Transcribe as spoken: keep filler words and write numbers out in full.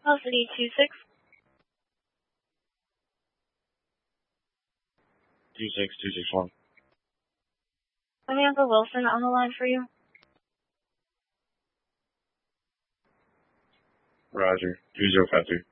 Velocity two six. two six two six one. Samantha Wilson on the line for you. Roger. two zero five three.